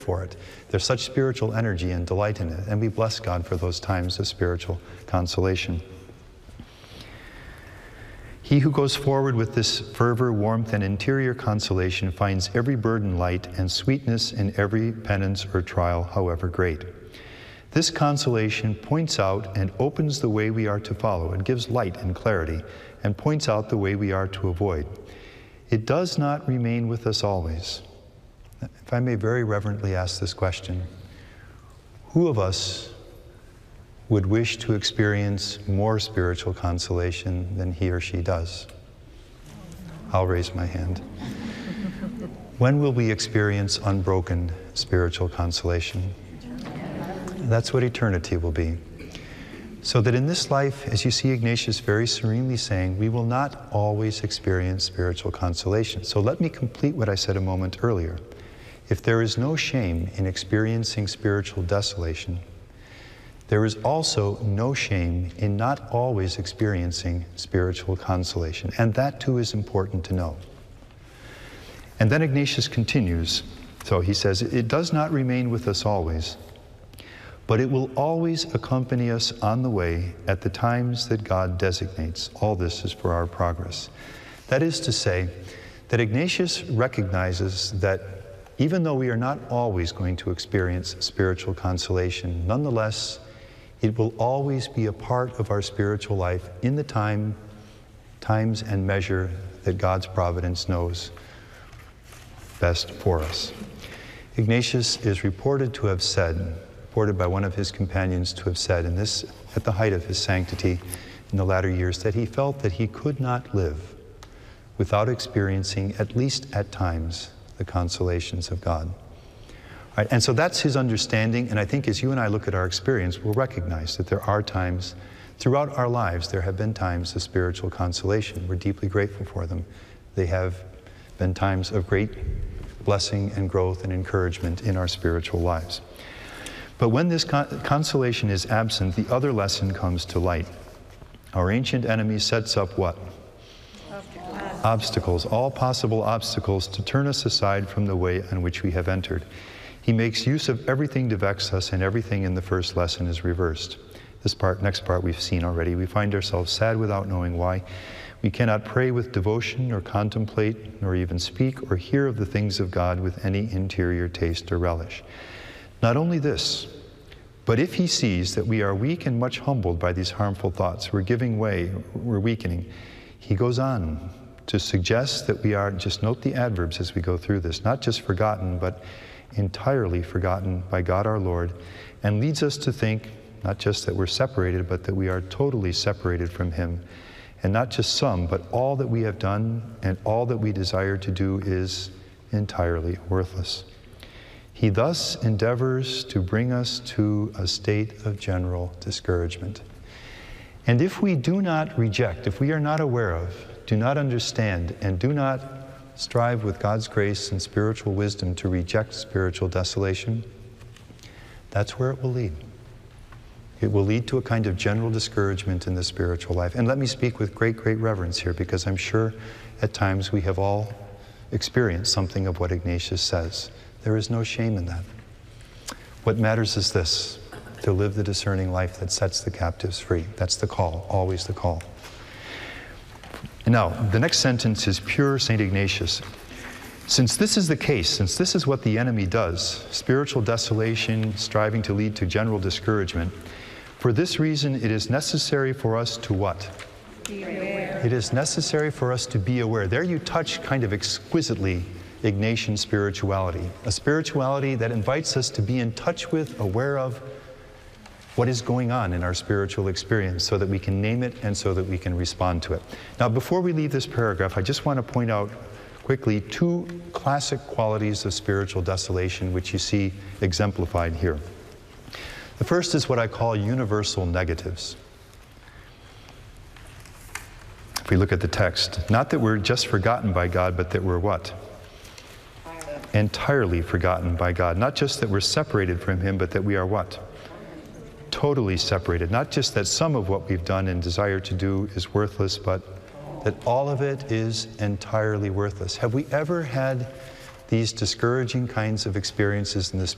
for it. There's such spiritual energy and delight in it, and we bless God for those times of spiritual consolation. He who goes forward with this fervor, warmth, and interior consolation finds every burden light and sweetness in every penance or trial, however great. This consolation points out and opens the way we are to follow. It gives light and clarity and points out the way we are to avoid. It does not remain with us always. If I may very reverently ask this question, who of us would wish to experience more spiritual consolation than he or she does? I'll raise my hand. When will we experience unbroken spiritual consolation? That's what eternity will be. So that in this life, as you see Ignatius very serenely saying, we will not always experience spiritual consolation. So let me complete what I said a moment earlier. If there is no shame in experiencing spiritual desolation, there is also no shame in not always experiencing spiritual consolation. And that too is important to know. And then Ignatius continues. So he says, it does not remain with us always, but it will always accompany us on the way at the times that God designates. All this is for our progress. That is to say, that Ignatius recognizes that even though we are not always going to experience spiritual consolation, nonetheless, it will always be a part of our spiritual life in the times and measure that God's providence knows best for us. Ignatius is reported by one of his companions to have said, and this at the height of his sanctity in the latter years, that he felt that he could not live without experiencing, at least at times, the consolations of God. Right, and so that's his understanding, and I think as you and I look at our experience, we'll recognize that there are times, throughout our lives, there have been times of spiritual consolation. We're deeply grateful for them. They have been times of great blessing and growth and encouragement in our spiritual lives. But when this consolation is absent, the other lesson comes to light. Our ancient enemy sets up what? Obstacles, all possible obstacles to turn us aside from the way on which we have entered. He makes use of everything to vex us, and everything in the first lesson is reversed. Next part we've seen already. We find ourselves sad without knowing why. We cannot pray with devotion or contemplate, nor even speak or hear of the things of God with any interior taste or relish. Not only this, but if he sees that we are weak and much humbled by these harmful thoughts, we're giving way, we're weakening, he goes on to suggest that we are, just note the adverbs as we go through this, not just forgotten, but entirely forgotten by God our Lord, and leads us to think not just that we're separated, but that we are totally separated from him. And not just some, but all that we have done and all that we desire to do is entirely worthless. He thus endeavors to bring us to a state of general discouragement. And if we do not reject, if we are not aware of, do not understand, and do not strive with God's grace and spiritual wisdom to reject spiritual desolation, that's where it will lead. It will lead to a kind of general discouragement in the spiritual life. And let me speak with great, great reverence here, because I'm sure at times we have all experienced something of what Ignatius says. There is no shame in that. What matters is this, to live the discerning life that sets the captives free. That's the call, always the call. And now, the next sentence is pure St. Ignatius. Since this is the case, since this is what the enemy does, spiritual desolation, striving to lead to general discouragement, for this reason it is necessary for us to what? Be aware. It is necessary for us to be aware. There you touch kind of exquisitely Ignatian spirituality, a spirituality that invites us to be in touch with, aware of, what is going on in our spiritual experience so that we can name it and so that we can respond to it. Now, before we leave this paragraph, I just want to point out quickly two classic qualities of spiritual desolation which you see exemplified here. The first is what I call universal negatives. If we look at the text, not that we're just forgotten by God, but that we're what? Entirely forgotten by God. Not just that we're separated from him, but that we are what? Totally separated. Not just that some of what we've done and desire to do is worthless, but that all of it is entirely worthless. Have we ever had these discouraging kinds of experiences in the